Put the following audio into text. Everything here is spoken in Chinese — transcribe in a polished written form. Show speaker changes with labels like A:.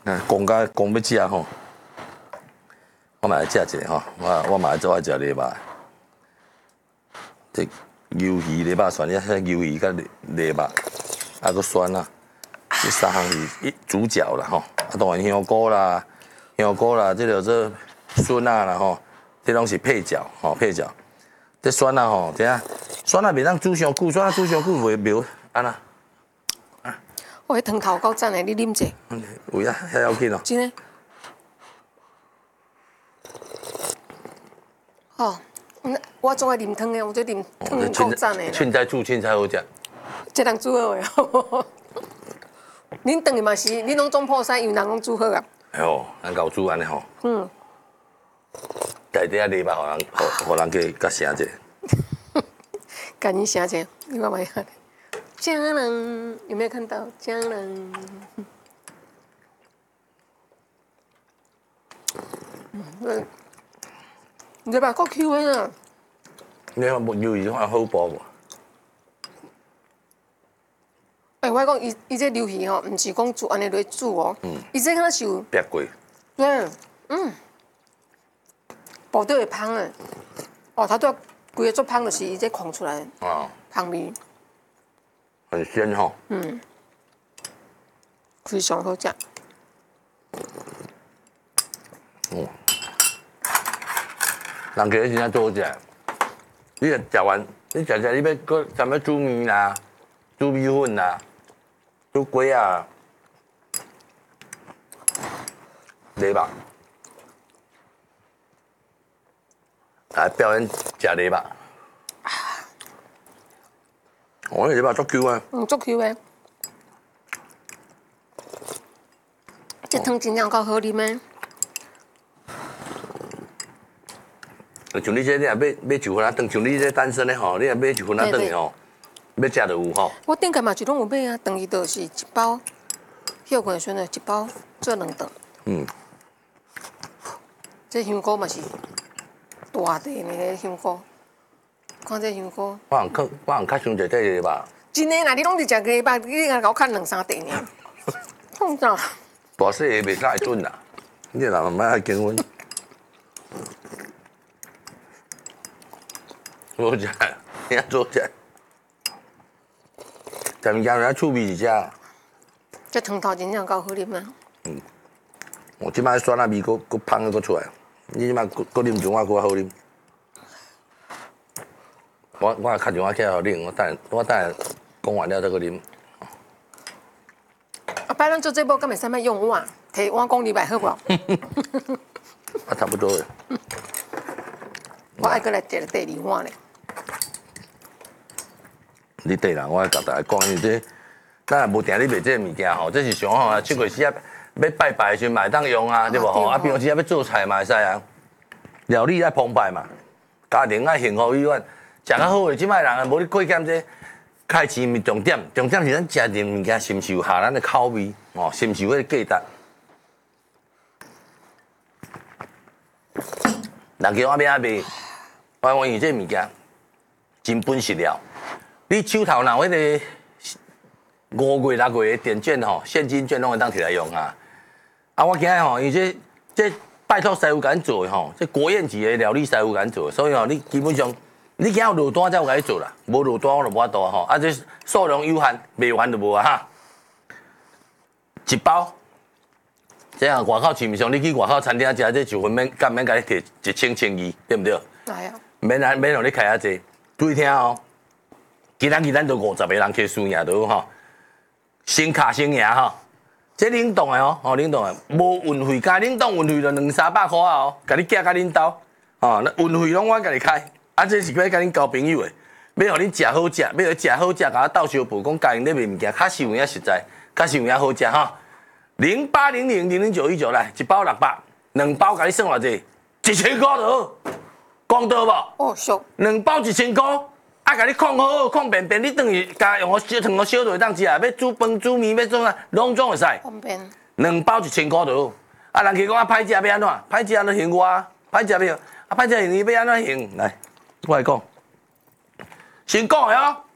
A: 讲要食吼，我嘛来食一个吼，我嘛来做爱食礼拜。这鱿鱼礼拜蒜，遐鱿鱼甲礼拜，啊，搁蒜啊，这三项是主角啦吼。啊，当然香菇啦，这叫做笋啊啦吼，这拢是配角吼，配角。这蒜啊吼，听下，蒜啊袂当煮上久，蒜啊煮上久袂安那。
B: 我迄汤头够赞的，你啉者。
A: 有呀，遐要紧哦。
B: 真的。哦，我总爱啉汤的，我这啉汤够赞的。
A: 凊彩煮凊彩好食。
B: 这人煮好诶。恁炖的嘛是，恁拢总破产，因为人拢煮好啊。
A: 哎呦，咱搞煮安尼吼。家底啊礼拜，互人甲写者。
B: 赶紧写者，你看嘛看。家人有没有看到家人？你这把够 Q 的啊！
A: 你看木鱿鱼看好薄无？
B: 我讲伊这鱿鱼吼，唔是讲煮安尼来煮哦，伊这敢是有
A: 煸过。
B: 对，薄到会香的。哦，它都要规个做香，就是伊这狂出来的香味。
A: 很鲜吼。
B: 非常好食。
A: 人家真正做好食。你食完，你食，你要搁什么煮面啦、煮米粉啦、煮粿啊、礼拜，来表演食礼拜。我礼拜足 Q 啊！
B: 足 Q 的。这汤真正够好啉的。
A: 像你这，你若买一份啊顿，像你这单身的吼，你若买一份啊顿的吼，要食就有吼。
B: 我顶个嘛就拢有买啊，等于就是一包，迄个时阵一包做2顿。这香菇嘛是大地的香菇，看这香菇。
A: 我人较想食这个吧。
B: 真的啦，你拢是食个吧？你甲我看2-3地呢。痛啥？
A: 大细个袂使会准啦，你若慢慢经阮。好食，你做食。食物件有影趣味是食。
B: 这汤头真正够好啉啊！
A: 我即摆酸啊味佫香佫出来，你即摆佫啉上我佫好啉。我较电话起来互恁，我等下讲完了再佫啉。
B: 摆咱做这部，敢袂使卖用碗，摕碗讲入来好无？
A: 啊，差不多诶。
B: 我爱佫来摕第2碗咧。
A: 你对啦，我甲大家讲，因为这咱也无定咧卖这物件吼，这是上好啊。7月4日要拜拜的时阵嘛会当用啊，对无吼？啊，平常时要做菜嘛会使啊。料理爱澎湃嘛，家庭爱幸福美满，食较好诶。即摆人无咧过减这。开市毋是重点，重点是咱食的物件是毋是有合咱的口味，哦，是毋是有迄个价值？人叫我要卖，我因为这物件真本实了。你手头若迄个5月、6月的电券吼，现金券拢会当摕来用啊。啊，我今日吼，因为这拜托师傅甲咱做的吼，这国宴级的料理师傅甲咱做的，所以吼，你基本上。你今有落单才有甲你做啦，无落单我就无法度吼。啊，这数量有限，卖完就无啊哈。一包，这样外口市面上你去外口餐厅食，这就免甲你摕1000、1200，对不对？
B: 来啊！
A: 免让你开遐济，注意听哦。今仔日咱都50个人去输赢都吼，先卡先赢吼。这冷冻的哦，冷冻的，无运费，加冷冻运费就200-300块啊哦，甲你寄甲恁兜，哦，那运费拢我甲你开。啊，这是要甲恁交朋友的，要互恁食好食，要食好食，甲我斗相报，讲家己咧卖物件，较实用也实在，较实用也好食哈。0800000919来，一包600，2包甲你算偌济？1000块就好，讲到无？
B: 哦，俗。
A: 2包1000块，啊，甲你控好好，控便便，你等于加用小烫小就会当食啊，要煮饭煮面要做啥，拢总会使。
B: 方便。
A: 2包1000块就好。啊，人家讲啊，歹食要安怎？歹食就行我啊，歹食要啊，歹食行伊要安怎行？来。我来讲，先讲的哦。